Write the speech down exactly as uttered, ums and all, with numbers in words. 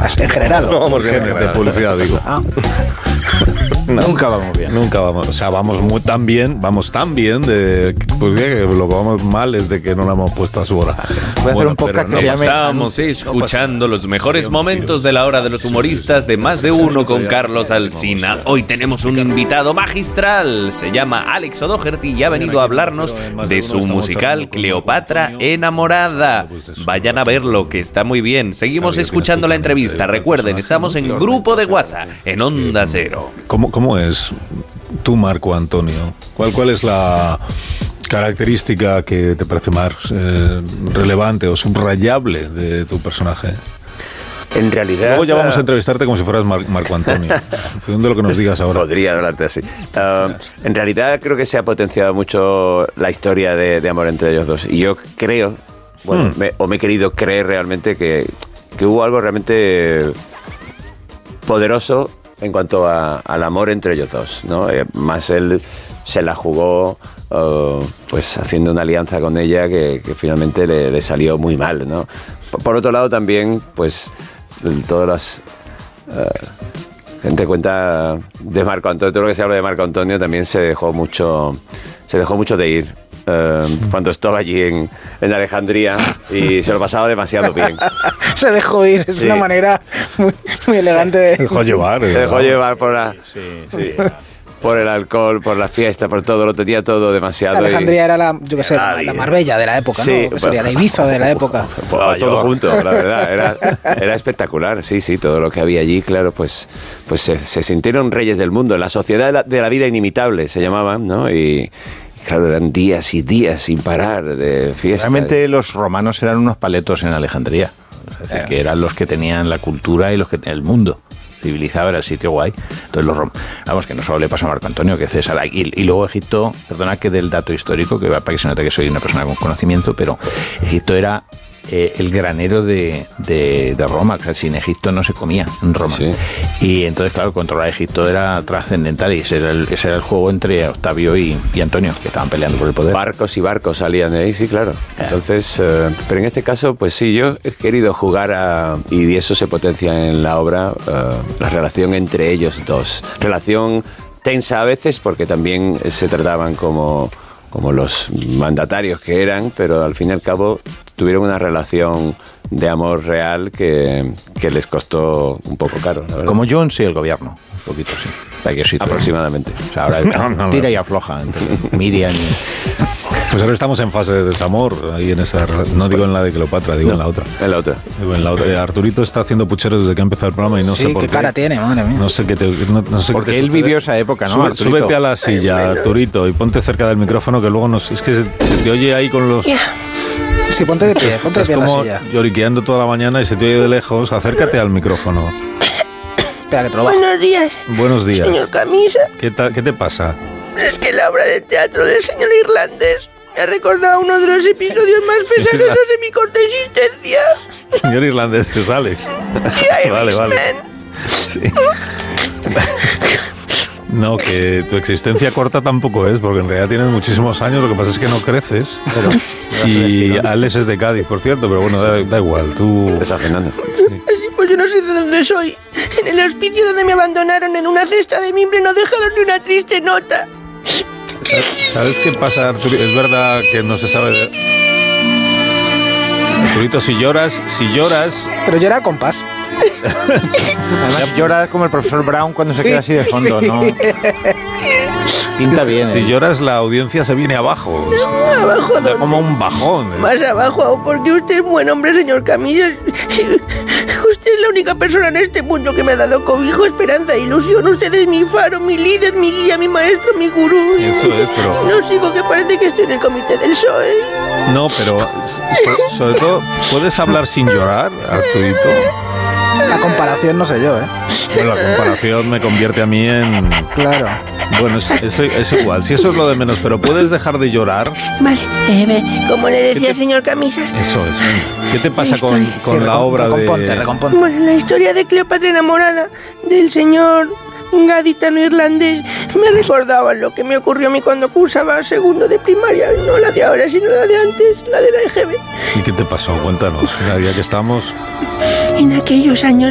En general. No vamos bien en general. De publicidad, digo. Ah. No, nunca vamos bien. Nunca vamos. O sea, vamos muy tan bien, vamos tan bien de pues, que lo que vamos mal es de que no la hemos puesto a su hora. Voy a hacer un podcast que se llame... Estamos escuchando los mejores momentos de la hora de los humoristas de Más de Uno con Carlos Alsina. Hoy tenemos un invitado magistral. Se llama Alex O'Doherty y ha venido a hablarnos de su musical Cleopatra enamorada. Vayan a verlo, que está muy bien. Seguimos escuchando la entrevista. Recuerden, estamos en grupo de WhatsApp, en Onda Cero. ¿Cómo, cómo es tú, Marco Antonio? ¿Cuál, cuál es la característica que te parece más eh, relevante o subrayable de tu personaje? En realidad... Luego ya vamos a entrevistarte como si fueras Mar- Marco Antonio, en función de lo que nos digas ahora. Podría hablarte así. Uh, en realidad creo que se ha potenciado mucho la historia de, de amor entre ellos dos. Y yo creo, bueno, hmm. me, o me he querido creer realmente que, que hubo algo realmente poderoso en cuanto a, al amor entre ellos dos, ¿no? Eh, más él se la jugó uh, pues haciendo una alianza con ella que, que finalmente le, le salió muy mal, ¿no? Por, por otro lado también, pues todas las uh, gente cuenta de Marco Antonio, todo lo que se habla de Marco Antonio también se dejó mucho, se dejó mucho de ir. Uh, cuando estaba allí en, en Alejandría y se lo pasaba demasiado bien. Se dejó ir, es sí. una manera muy, muy elegante de... Se dejó llevar. Se dejó llevar por la... Sí, sí. Por el alcohol, por la fiesta, por todo, lo tenía todo demasiado. Alejandría y... era la, yo qué sé, la, la Marbella de la época, ¿no? Sí, Que sería la Ibiza de la época. Todo, todo junto, la verdad, era, era espectacular, sí, sí, todo lo que había allí, claro, pues, pues se, se sintieron reyes del mundo, la sociedad de la, de la vida inimitable se llamaban, ¿no? Y claro, eran días y días sin parar de fiesta. Realmente los romanos eran unos paletos en Alejandría, es decir, eh. que eran los que tenían la cultura y los que el mundo civilizado, era el sitio guay. Entonces los rom vamos, que no solo le pasó a Marco Antonio, que César, y, y luego Egipto, perdona que del dato histórico, que para que se note que soy una persona con conocimiento, pero Egipto era eh, el granero de, de, de Roma, o sea, sin Egipto no se comía en Roma. Sí. Y entonces, claro, controlar Egipto era trascendental y ese era el, ese era el juego entre Octavio y, y Antonio, que estaban peleando por el poder. Barcos y barcos salían de ahí, sí, claro. Entonces, eh, pero en este caso, pues sí, yo he querido jugar a, y eso se potencia en la obra, eh, la relación entre ellos dos. Relación tensa a veces, porque también se trataban como, como los mandatarios que eran, pero al fin y al cabo tuvieron una relación de amor real que, que les costó un poco caro. Como Jones y el gobierno, un poquito sí. Hay que sí aproximadamente. O sea, ahora no, no, tira no. y afloja entre Miriam y... Pues ahora estamos en fase de desamor, ahí en esa, no digo en la de Cleopatra, digo no, en la otra. En la otra. Digo en la otra. Arturito está haciendo pucheros desde que ha empezado el programa y no sí, sé por qué. qué cara tiene, madre mía. No sé qué te, no, no sé Porque qué te él sucede. vivió esa época, ¿no? Sube, súbete a la silla, Arturito, y ponte cerca del micrófono que luego nos, es que se, se te oye ahí con los... Yeah. Sí, ponte de pie, ponte de pie en la silla. Es como lloriqueando toda la mañana y se te oye de lejos. Acércate al micrófono. Espera, que te lo bajo. Buenos días. Buenos días. Señor Camisa. ¿Qué, ta, ¿Qué te pasa? Es que la obra de teatro del señor irlandés me ha recordado uno de los episodios más pesarosos de mi corta existencia. Señor irlandés, que es Alex. Vale, vale. Sí. No, que tu existencia corta tampoco es, porque en realidad tienes muchísimos años, lo que pasa es que no creces. Pero, y Alex es de Cádiz, por cierto, pero bueno, da, da igual, tú... Desafinando. Sí. Pues yo no sé de dónde soy. En el hospicio donde me abandonaron en una cesta de mimbre no dejaron ni una triste nota. ¿Sabes qué pasa, Arturito? Es verdad que no se sabe... De... Arturito, si lloras, si lloras... Pero llora con paz. Además llora como el profesor Brown cuando se sí, queda así de fondo, sí. ¿no? Pinta bien. Si ¿eh? lloras, la audiencia se viene abajo. No, abajo da como un bajón. ¿eh? Más abajo, porque usted es buen hombre, señor Camillas. Usted es la única persona en este mundo que me ha dado cobijo, esperanza e ilusión. Usted es mi faro, mi líder, mi guía, mi maestro, mi gurú. Eso es, pero... No sigo, que parece que estoy en el comité del P S O E. No, pero so, sobre todo, ¿puedes hablar sin llorar, Arturito? La comparación no sé yo, ¿eh? Bueno, la comparación me convierte a mí en... Claro. Bueno, es, es, es igual, si eso es lo de menos, pero ¿puedes dejar de llorar? Vale, eh, como le decía el señor Camisas. Eso es. ¿Qué te pasa con, con sí, la obra recomponte, de...? Recomponte. Bueno, la historia de Cleopatra enamorada del señor gaditano irlandés me recordaba lo que me ocurrió a mí cuando cursaba segundo de primaria, no la de ahora, sino la de antes, la de la E G B. ¿Y qué te pasó? Cuéntanos, ya que estamos... En aquellos años